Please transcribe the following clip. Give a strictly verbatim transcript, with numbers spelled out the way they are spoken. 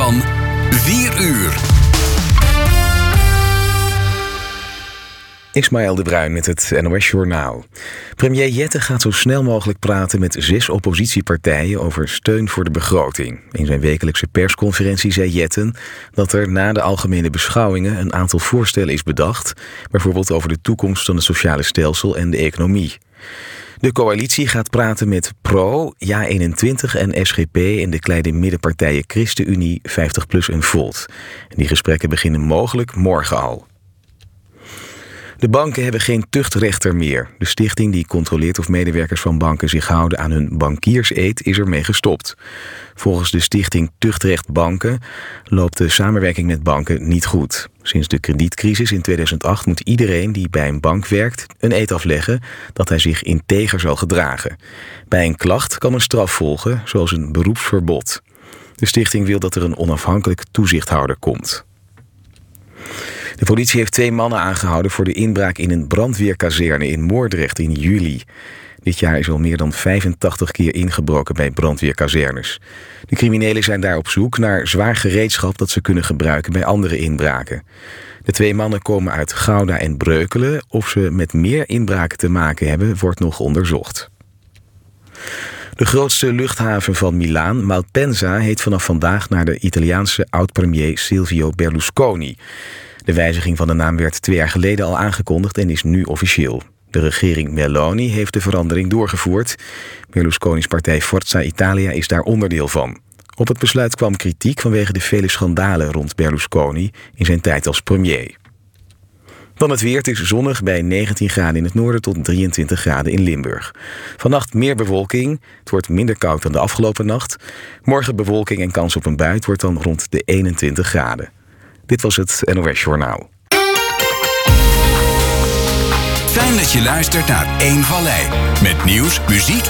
van vier uur. Ismaël de Bruin met het N O S-journaal. Premier Jette gaat zo snel mogelijk praten met zes oppositiepartijen over steun voor de begroting. In zijn wekelijkse persconferentie zei Jetten dat er na de algemene beschouwingen een aantal voorstellen is bedacht, bijvoorbeeld over de toekomst van het sociale stelsel en de economie. De coalitie gaat praten met Pro, Ja eenentwintig en S G P en de kleine middenpartijen ChristenUnie, vijftig plus en Volt. En die gesprekken beginnen mogelijk morgen al. De banken hebben geen tuchtrechter meer. De stichting die controleert of medewerkers van banken zich houden aan hun bankierseed is ermee gestopt. Volgens de stichting Tuchtrecht Banken loopt de samenwerking met banken niet goed. Sinds de kredietcrisis in tweeduizend acht moet iedereen die bij een bank werkt een eed afleggen dat hij zich integer zal gedragen. Bij een klacht kan een straf volgen, zoals een beroepsverbod. De stichting wil dat er een onafhankelijk toezichthouder komt. De politie heeft twee mannen aangehouden voor de inbraak in een brandweerkazerne in Moordrecht in juli. Dit jaar is al meer dan vijfentachtig keer ingebroken bij brandweerkazernes. De criminelen zijn daar op zoek naar zwaar gereedschap dat ze kunnen gebruiken bij andere inbraken. De twee mannen komen uit Gouda en Breukelen. Of ze met meer inbraken te maken hebben, wordt nog onderzocht. De grootste luchthaven van Milaan, Malpensa, heet vanaf vandaag naar de Italiaanse oud-premier Silvio Berlusconi. De wijziging van de naam werd twee jaar geleden al aangekondigd en is nu officieel. De regering Meloni heeft de verandering doorgevoerd. Berlusconi's partij Forza Italia is daar onderdeel van. Op het besluit kwam kritiek vanwege de vele schandalen rond Berlusconi in zijn tijd als premier. Dan het weer. Het is zonnig bij negentien graden in het noorden tot drieëntwintig graden in Limburg. Vannacht meer bewolking. Het wordt minder koud dan de afgelopen nacht. Morgen bewolking en kans op een bui. Het wordt dan rond de eenentwintig graden. Dit was het N O S-journaal. Fijn dat je luistert naar Eén Vallei. Met nieuws, muziek